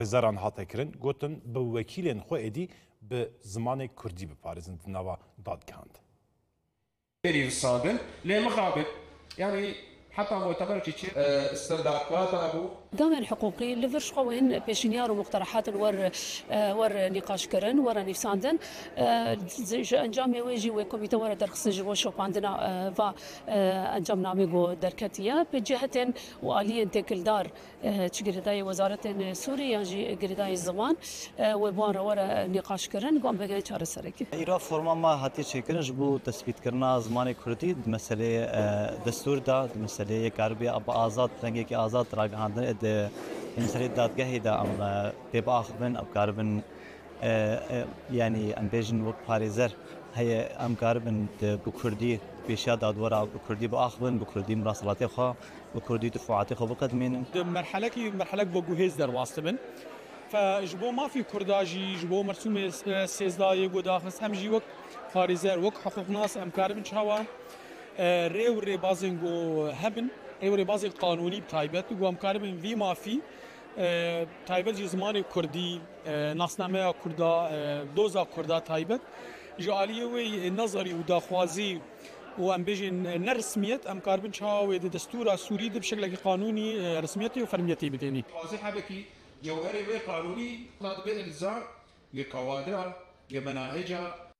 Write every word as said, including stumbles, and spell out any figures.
زران هاتکرین گوتن به وکیلین خو ادی به زمان کردی بپارزن نوا دادگاهند. يصادم للمقابل يعني حتى معتبر كي استردادات ابو دامن حقوقي لفرش خوين بيشنيار ومقترحات ور ور نقاش كرن ور نفساندن انجام ويجي وكوميته ور درخص جو شو عندنا و انجام نامه دركتيه بجهه واليه تكل دار تشغرداي وزاره سوريا جي غرداي الزمان وبوان ور نقاش كرن قام بغي چاره سركي ایرا فرما ما هاتی چکرنج بو تثبیت کرنا زمان کردی مسئله دستور دا مسئله کاربی اب آزاد رنگی کی آزاد راگاندن اد مسئله دادگاهی دا ام بباخبن اب کاربن يعني ام بيجن وك باريزر هي ام كاربن بكردي بيشا دادورا بكردي باخبن بكردي مراسلاتي خو بكردي دفعاتي خو بقدمين مرحله كي مرحله بوجهز در واستبن فجبو ما في كرداجي جبو مرسوم سيزداي غداخس هم جي وك باريزر وك حقوق ناس ام كاربن شوا ريو ري بازنجو هبن ريو ري بازنج قانوني بتايبت و ام كاربن في ما في تایبت زمان کردی ناسنامه کردا دوزا کردا تایبت جالیه وی نظری و داخوازی و ام بیجن نرسمیت ام کاربن چاو دستور سوری بشکل قانونی رسمیتی و فرمیتی بدینی. واضح بکی جوهری و قانونی طالب الزام لقواعد لمناهج